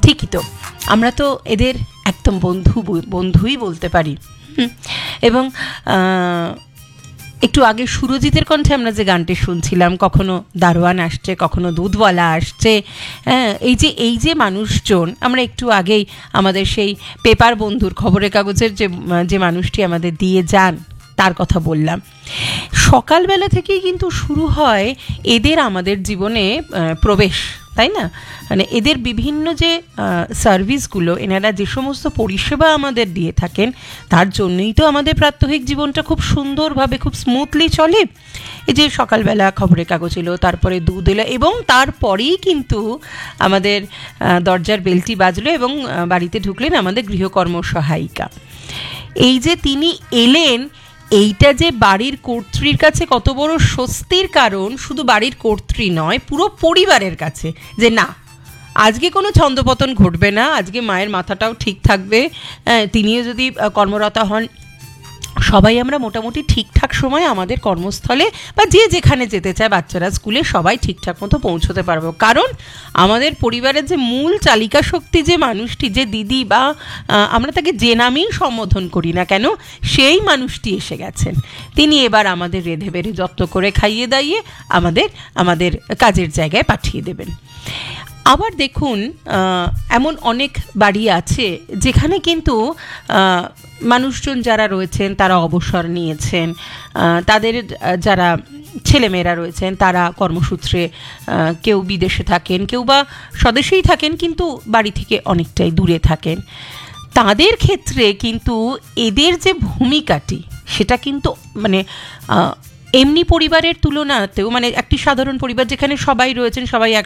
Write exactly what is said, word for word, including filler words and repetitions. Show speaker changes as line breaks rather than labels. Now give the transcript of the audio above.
ঠিকই তো, আমরা তো এদের একদম বন্ধু বন্ধুই বলতে পারি। এবং একটু আগে সুরজিতের কণ্ঠে আমরা যে গানটি শুনছিলাম, কখনো দারোয়ান আসছে, কখনো দুধওয়ালা আসছে, হ্যাঁ, এই যে এই যে মানুষজন, আমরা একটু আগেই আমাদের সেই পেপার বন্ধুর, খবরের কাগজের যে যে মানুষটি আমাদের দিয়ে যান তার কথা বললাম। সকালবেলা থেকেই কিন্তু শুরু হয় এদের আমাদের জীবনে প্রবেশ, তাই না? মানে এদের বিভিন্ন যে সার্ভিসগুলো, এনারা যে সমস্ত পরিষেবা আমাদের দিয়ে থাকেন, তার জন্যই তো আমাদের প্রাত্যহিক জীবনটা খুব সুন্দরভাবে, খুব স্মুথলি চলে। এই যে সকালবেলা খবরের কাগজ এলো, তারপরে দুধ এলো, এবং তারপরেই কিন্তু আমাদের দরজার বেলটি বাজলো এবং বাড়িতে ঢুকলেন আমাদের গৃহকর্ম সহায়িকা। এই যে তিনি এলেন, এইটা যে বাড়ির কর্ত্রীর কাছে কত বড় স্বস্তির কারণ, শুধু বাড়ির কর্ত্রী নয়, পুরো পরিবারের কাছে, যে না, আজকে কোনো ছন্দপতন ঘটবে না, আজকে মায়ের মাথাটাও ঠিক থাকবে, তিনিও যদি কর্মরতা হন, সবাই আমরা মোটামুটি ঠিকঠাক সময় আমাদের কর্মস্থলে বা যে যেখানে যেতে চায়, বাচ্চারা স্কুলে, সবাই ঠিকঠাক মতো পৌঁছতে পারবো। কারণ আমাদের পরিবারের যে মূল চালিকা শক্তি, যে মানুষটি, যে দিদি, বা আমরা তাকে যে নামেই সম্বোধন করি না কেন, সেই মানুষটি এসে গেছেন। তিনি এবার আমাদের রেঁধে বেড়ে যত্ন করে খাইয়ে দাইয়ে আমাদের আমাদের কাজের জায়গায় পাঠিয়ে দেবেন। আবার দেখুন, এমন অনেক বাড়ি আছে যেখানে কিন্তু মানুষজন যারা রয়েছেন তারা অবসর নিয়েছেন, তাদের যারা ছেলেমেয়েরা রয়েছেন তারা কর্মসূত্রে কেউ বিদেশে থাকেন, কেউ বা স্বদেশেই থাকেন, কিন্তু বাড়ি থেকে অনেকটাই দূরে থাকেন। তাদের ক্ষেত্রে কিন্তু এদের যে ভূমিকাটি, সেটা কিন্তু মানে এমনি পরিবারের তুলনাতেও, মানে একটি সাধারণ পরিবার যেখানে সবাই রয়েছেন, সবাই